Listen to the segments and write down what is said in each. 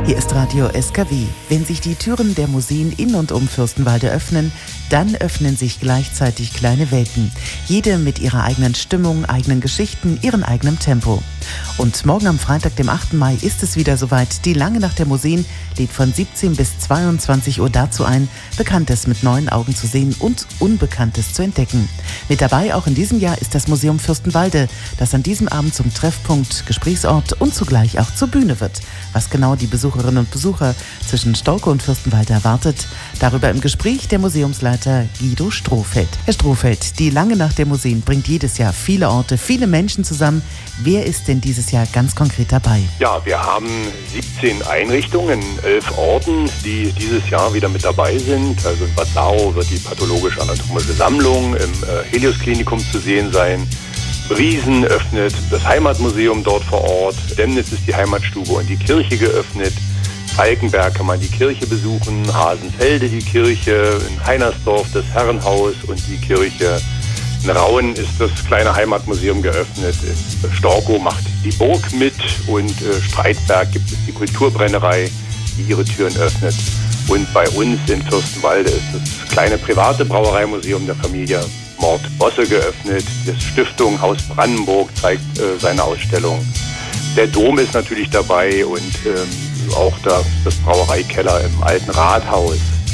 Hier ist Radio SKW. Wenn sich die Türen der Museen in und um Fürstenwalde öffnen, dann öffnen sich gleichzeitig kleine Welten. Jede mit ihrer eigenen Stimmung, eigenen Geschichten, ihrem eigenen Tempo. Und morgen am Freitag, dem 8. Mai, ist es wieder soweit. Die Lange Nacht der Museen lädt von 17 bis 22 Uhr dazu ein, Bekanntes mit neuen Augen zu sehen und Unbekanntes zu entdecken. Mit dabei auch in diesem Jahr ist das Museum Fürstenwalde, das an diesem Abend zum Treffpunkt, Gesprächsort und zugleich auch zur Bühne wird. Was genau die Besucherinnen und Besucher zwischen Storkow und Fürstenwalde erwartet, darüber im Gespräch der Museumsleiter Guido Strohfeld. Herr Strohfeld, die Lange Nacht der Museen bringt jedes Jahr viele Orte, viele Menschen zusammen. Wer ist denn dieses Jahr ganz konkret dabei? Ja, wir haben 17 Einrichtungen in 11 Orten, die dieses Jahr wieder mit dabei sind. Also in Bad Saro wird die pathologisch-anatomische Sammlung im Helios-Klinikum zu sehen sein. Briesen öffnet das Heimatmuseum dort vor Ort. Demnitz ist die Heimatstube und die Kirche geöffnet. Falkenberg kann man die Kirche besuchen, Hasenfelde die Kirche, in Heinersdorf das Herrenhaus und die Kirche. In Rauen ist das kleine Heimatmuseum geöffnet. In Storkow macht die Burg mit und Streitberg gibt es die Kulturbrennerei, die ihre Türen öffnet. Und bei uns in Fürstenwalde ist das kleine private Brauereimuseum der Familie Mord-Bosse geöffnet. Die Stiftung Haus Brandenburg zeigt seine Ausstellung. Der Dom ist natürlich dabei und auch das Brauereikeller im alten Rathaus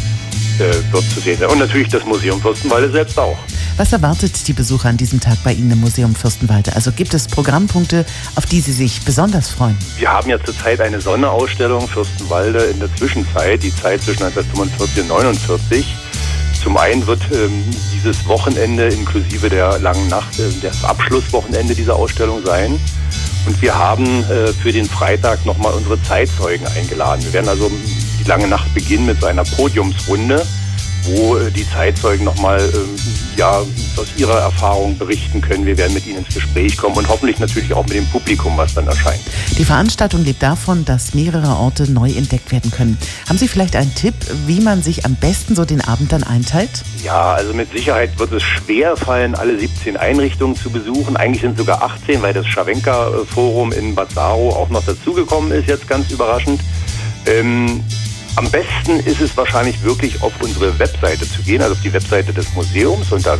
wird zu sehen sein. Und natürlich das Museum Fürstenwalde selbst auch. Was erwartet die Besucher an diesem Tag bei Ihnen im Museum Fürstenwalde? Also gibt es Programmpunkte, auf die Sie sich besonders freuen? Wir haben ja zurzeit eine Sonderausstellung Fürstenwalde in der Zwischenzeit, die Zeit zwischen 1945 und 1949. Zum einen wird dieses Wochenende inklusive der Langen Nacht das Abschlusswochenende dieser Ausstellung sein. Und wir haben für den Freitag nochmal unsere Zeitzeugen eingeladen. Wir werden also die Lange Nacht beginnen mit so einer Podiumsrunde, wo die Zeitzeugen nochmal aus ihrer Erfahrung berichten können. Wir werden mit ihnen ins Gespräch kommen und hoffentlich natürlich auch mit dem Publikum, was dann erscheint. Die Veranstaltung lebt davon, dass mehrere Orte neu entdeckt werden können. Haben Sie vielleicht einen Tipp, wie man sich am besten so den Abend dann einteilt? Ja, also mit Sicherheit wird es schwer fallen, alle 17 Einrichtungen zu besuchen. Eigentlich sind sogar 18, weil das Scharwenka-Forum in Bad Saro auch noch dazugekommen ist, jetzt ganz überraschend. Am besten ist es wahrscheinlich wirklich auf unsere Webseite zu gehen, also auf die Webseite des Museums unter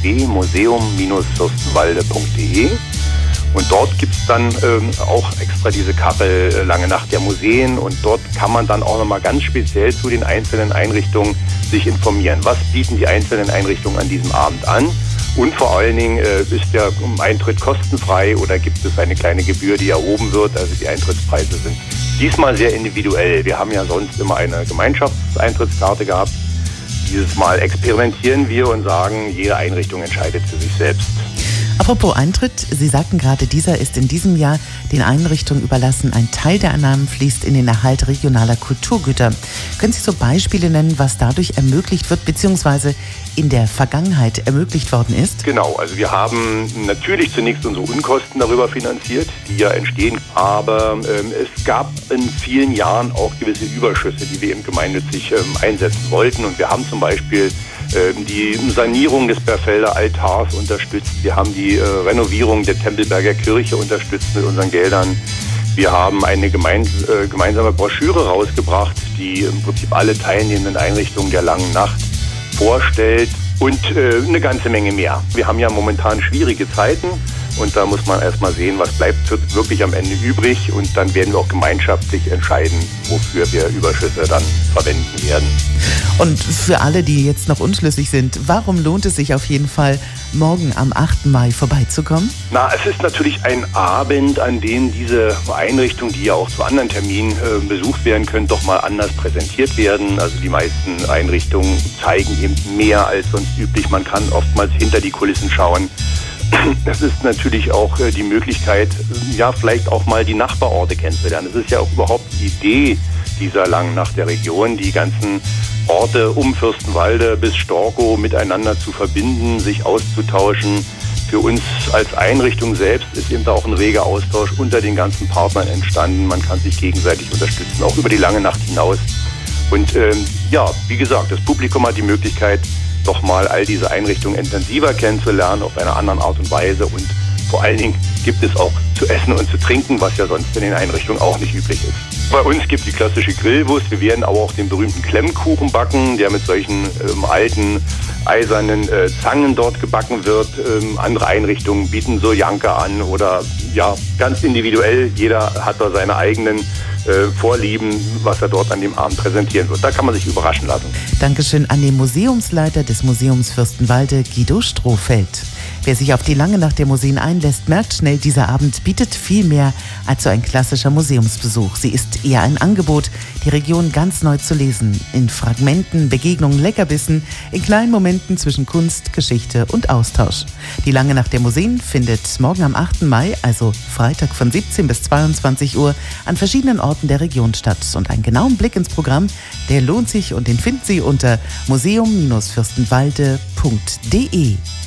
www.museum-fürstenwalde.de. Und dort gibt es dann auch extra diese Kachel Lange Nacht der Museen und dort kann man dann auch nochmal ganz speziell zu den einzelnen Einrichtungen sich informieren. Was bieten die einzelnen Einrichtungen an diesem Abend an? Und vor allen Dingen ist der Eintritt kostenfrei oder gibt es eine kleine Gebühr, die erhoben wird? Also die Eintrittspreise sind diesmal sehr individuell. Wir haben ja sonst immer eine Gemeinschaftseintrittskarte gehabt. Dieses Mal experimentieren wir und sagen, jede Einrichtung entscheidet für sich selbst. Apropos Eintritt, Sie sagten gerade, dieser ist in diesem Jahr den Einrichtungen überlassen. Ein Teil der Einnahmen fließt in den Erhalt regionaler Kulturgüter. Können Sie so Beispiele nennen, was dadurch ermöglicht wird, beziehungsweise in der Vergangenheit ermöglicht worden ist? Genau, also wir haben natürlich zunächst unsere Unkosten darüber finanziert, die ja entstehen, aber es gab in vielen Jahren auch gewisse Überschüsse, die wir eben gemeinnützig einsetzen wollten. Und wir haben zum Beispiel die Sanierung des Berfelder Altars unterstützt. Wir haben die Renovierung der Tempelberger Kirche unterstützt mit unseren Geldern. Wir haben eine gemeinsame Broschüre rausgebracht, die im Prinzip alle teilnehmenden Einrichtungen der Langen Nacht vorstellt und eine ganze Menge mehr. Wir haben ja momentan schwierige Zeiten und da muss man erstmal sehen, was bleibt wirklich am Ende übrig und dann werden wir auch gemeinschaftlich entscheiden, wofür wir Überschüsse dann verwenden werden. Und für alle, die jetzt noch unschlüssig sind, warum lohnt es sich auf jeden Fall, morgen am 8. Mai vorbeizukommen? Na, es ist natürlich ein Abend, an dem diese Einrichtungen, die ja auch zu anderen Terminen besucht werden können, doch mal anders präsentiert werden. Also die meisten Einrichtungen zeigen eben mehr als sonst üblich. Man kann oftmals hinter die Kulissen schauen. Das ist natürlich auch die Möglichkeit, ja, vielleicht auch mal die Nachbarorte kennenzulernen. Das ist ja auch überhaupt die Idee dieser Langen Nacht der Region, die ganzen Orte um Fürstenwalde bis Storkow miteinander zu verbinden, sich auszutauschen. Für uns als Einrichtung selbst ist eben da auch ein reger Austausch unter den ganzen Partnern entstanden. Man kann sich gegenseitig unterstützen, auch über die Lange Nacht hinaus. Und wie gesagt, das Publikum hat die Möglichkeit, doch mal all diese Einrichtungen intensiver kennenzulernen, auf einer anderen Art und Weise. Und vor allen Dingen gibt es auch zu essen und zu trinken, was ja sonst in den Einrichtungen auch nicht üblich ist. Bei uns gibt es die klassische Grillwurst. Wir werden aber auch den berühmten Klemmkuchen backen, der mit solchen alten eisernen Zangen dort gebacken wird. Andere Einrichtungen bieten so Janke an oder ja, ganz individuell. Jeder hat da seine eigenen Vorlieben, was er dort an dem Abend präsentieren wird. Da kann man sich überraschen lassen. Dankeschön an den Museumsleiter des Museums Fürstenwalde, Guido Strohfeld. Wer sich auf die Lange Nacht der Museen einlässt, merkt schnell, dieser Abend bietet viel mehr als so ein klassischer Museumsbesuch. Sie ist eher ein Angebot, die Region ganz neu zu lesen. In Fragmenten, Begegnungen, Leckerbissen, in kleinen Momenten zwischen Kunst, Geschichte und Austausch. Die Lange Nacht der Museen findet morgen am 8. Mai, also Freitag von 17 bis 22 Uhr, an verschiedenen Orten der Region statt. Und einen genauen Blick ins Programm, der lohnt sich und den finden Sie unter museum-fürstenwalde.de.